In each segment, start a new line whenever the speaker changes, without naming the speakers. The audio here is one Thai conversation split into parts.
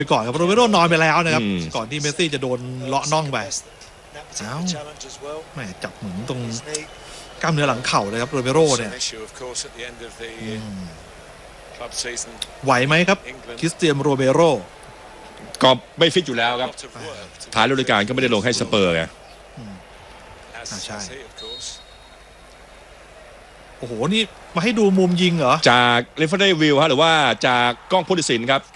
ก่อนครับโรเบโรนอนไปแล้วนะครับก่อนที่เมสซี่จะโดนเลาะน่องไปแม่จับเหมือนตรงกล้ามเนื้อหลังเข่าเลยครับโรเบโรเนี่ยไหวไหมครับคริสเตียนโรเบโร
ก็ไม่ฟิตอยู่แล้วครับท้ายฤดูกาลก็ไม่ได้ลงให้สเปอร์ไง
ใช่โอ้โหนี่มาให้ดูมุมยิงเหรอ
จากเรฟเฟอร์วิวฮะหรือว่าจากกล้องผู้ตัดสินครับ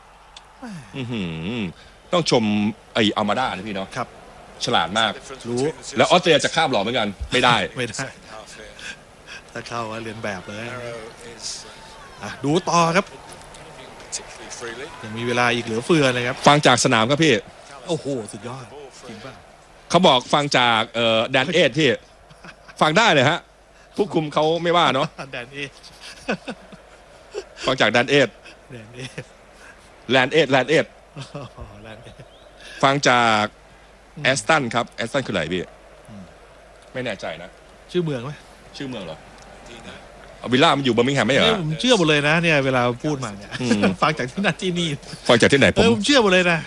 ต้องชมไอ้อัลมาด้านะพี่เนาะ
ครับ
ฉลาดมากรู้แล้วออสเตรียจะข้ามหลอกเหมือนกันไม่ได้
ถ้าเข้าเรียนแบบเลยดูต่อครับยังมีเวลาอีกเหลือเฟือเลยครับ
ฟังจากสนามครับพี่
โอ้โหสุดยอดจริงป่ะ
เขาบอกฟังจากแดนเอทที่ฟังได้เลยฮะผู้คุมเขาไม่ว่าเนาะ
แดนเอท
ฟังจากแดนเอทแลนเอทฟังจากแอสตันครับแอสตันคืออะไรพี่ไม่แน่ใจนะ
ชื่อเมืองไหม
ชื่อเมืองเหรอวิลล่ามันอยู่เบอร์มิงแฮมไม่เหรอ
ผมเชื่อหมดเลยนะเนี่ยเวลาพูดมาเนี่ยฟังจากที่นั่นที่นี่
ฟังจากที่ไหน
ผมเชื่อหมดเลยนะ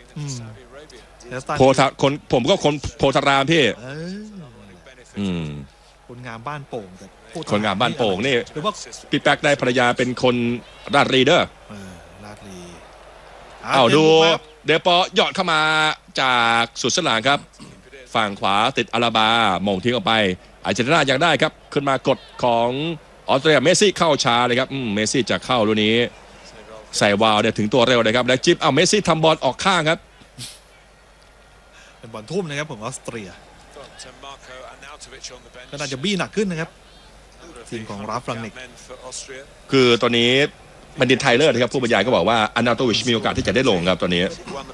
ผมก็คนโพธารามพี่
คนงามบ้านโป่งแต่
คนงามบ้านโป่งนี่พี่แป๊กได้ภรรยาเป็นคนราชรีเด้อ
ราชรี
ดูเดปอหยอดเข้ามาจากสุดสนามครับฝั่งขวาติดอาราบามงทิ้งออกไปอาร์เจนตินายังได้ครับขึ้นมากดของออสเตรียเมสซี่เข้าช้าเลยครับเมสซี่จะเข้าลูกนี้ใส่วาล์วเนี่ยถึงตัวเร็วเลยครับแล้วจิ๊บเมสซี่ทำบอลออกข้างครับ
เป็นบอลทุ่มนะครับของออสเตรียก็น่าจะบี้หนักขึ้นนะครับทีมของราฟรังนิก
คือตอนนี้บัณฑิตไทเลอร์นะครับผู้บรรยายก็บอกว่าอานาโตวิชมีโอกาสที่จะได้ลงครับตอนนี้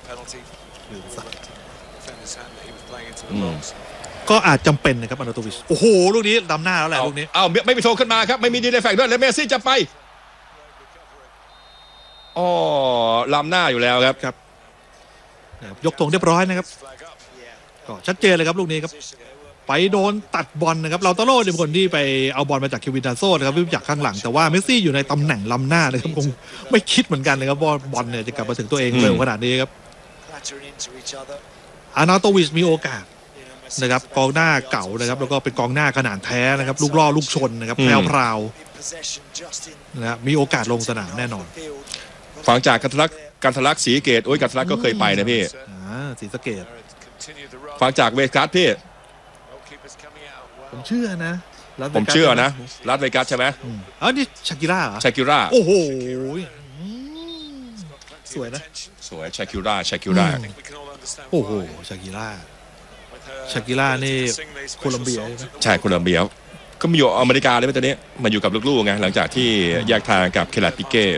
ก็อาจจำเป็นนะครับอานาโตวิชโอ้โหลูกนี้ดำหน้าแล้วแหละลูกนี้
ไม่มีโชว์ขึ้นมาครับไม่มีดีเลย์แฟกด้วยแล้วเมสซี่จะไปล้ำหน้าอยู่แล้วครับ
ยกธงเรียบร้อยนะครับก็ชัดเจนเลยครับลูกนี้ครับไปโดนตัดบอลนะครับเราตาโร่เป็นคนที่ไปเอาบอลมาจากเควินดาโซ่นะครับจากข้างหลังแต่ว่าเมสซี่อยู่ในตำแหน่งล้ำหน้าเลยครับคงไม่คิดเหมือนกันเลยครับว่าบอลเนี่ยจะกลับมาถึงตัวเองเร็วขนาดนี้ครับอานาโตวิชมีโอกาสนะครับกองหน้าเก่านะครับแล้วก็เป็นกองหน้าขนาดแท้นะครับลูกล่อลูกชนนะครับแพรวๆนะมีโอกาสลงสนามแน่นอน
ฟังจากกันทะลักศรีสะเกษกันทะลักก็เคยไปนะพี่
ศรีสะเกษ
ฟังจากเวกัสพี่
ผมเชื่อนะ
ลาสเวกัสใช่ไหม
นี่ชากิร่าโอ้โหสวยนะ
สวยชากิร่า
โอ้โหชากิร่านี่โคลัมเบีย
ใช่โคลัมเบียก็มาอยู่อเมริกาเลยตอนนี้มาอยู่กับลูกๆไงหลังจากที่แยกทางกับเคลาปิเก้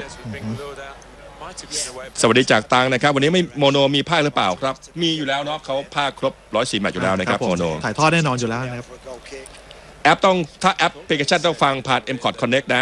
สวัสดีจากตังนะครับวันนี้ไม่โมโนมีภาคหรือเปล่าครับมีอยู่แล้วเนาะเขาภาคครบ104แมตช์อยู่แล้วนะครับโมโน
ถ่ายทอดแน่นอนอยู่แล้วนะครับ
แอปต้องถ้าแอปพลิเคชันต้องฟังผ่าน M-Cot Connect นะ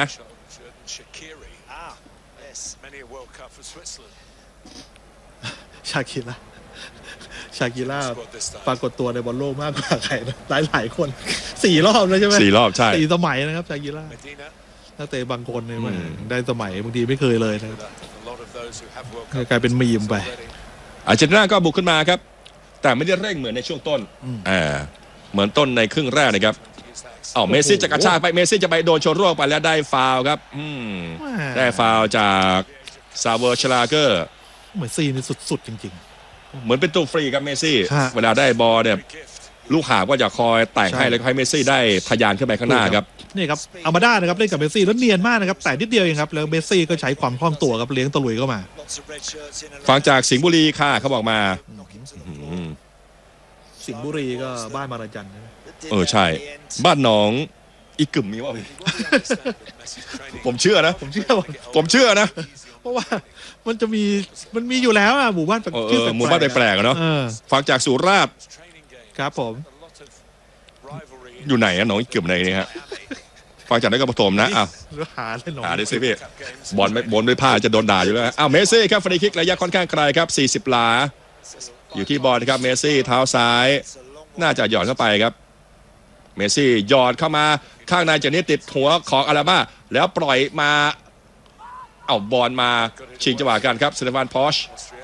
ชากิล่าปรากฏตัวในบอลโลกมากกว่าใครหลายคน4 รอบแล้วใช่ไหม
4 รอบใช่
4 สมัยนะครับชากิล่าถ้าเตะบางคนเนี่ยได้สมัยบางทีไม่เคยเลยนะครับกลายเป็นมีมไป
อาร์เจนตินาก็บุกขึ้นมาครับแต่ไม่ได้เร่งเหมือนในช่วงต้นเหมือนต้นในครึ่งแรกนะครับเมสซี่จะกระชากไปเมสซี่จะไปโดนชนร่วงไปแล้วได้ฟาวล์ครับได้ฟาวล์จากซาเวอร์ชลาเกอร์
เมสซี่นี่สุดๆจริง
ๆเหมือนเป็นตัวฟรีครับเมสซี่เวลาได้บอลเนี่ยลูกหาก็จะคอยแต่งให้แล้วให้เมสซี่ได้ทะยานขึ้นไปข้างหน้าครับ
นี่ครับอามาด้านะครับเล่นกับเมสซี่แล้วเนียนมากนะครับแต่นิดเดียวเองครับแล้วเมสซี่ก็ใช้ความคล่องตัวครับเลี้ยงตะลุยเข้ามา
ฟังจากสิงห์บุรีค่ะเขาบอกมา
สิงห์บุรีก็บ้านมาราจัน
ใช่บ้านน้องอีกกึ่มมีว่าผมเชื่อนะ
เพราะว่ามันมีอยู่แล้วหมู่บ้าน
หมู่บ้านแปลกๆเนาะฟังจากสุราษฎร์
ครับผม
อยู่ไหนน้องอีกกึ่มไหนนี่ฮะฟังจากนักกระผมนะหาได้สิพี่บอลด้วยผ้าจะโดนด่าอยู่แล้วเมสซี่ครับฟรีคิกระยะค่อนข้างไกลครับ40 หลาอยู่ที่บอลครับเมสซี่เท้าซ้ายน่าจะหย่อนเข้าไปครับเมสซี่หยอดเข้ามาข้างในจากนี้ติดหัวของอาราบ้าแล้วปล่อยมาบอลมาชิงจังหวะกันครับเซเลวานพอช